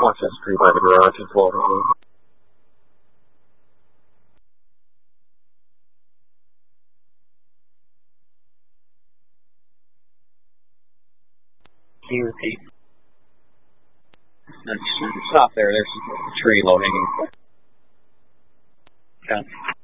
Watch that street by the garage as well. Can you repeat? Stop there. There's a tree loading. Yeah.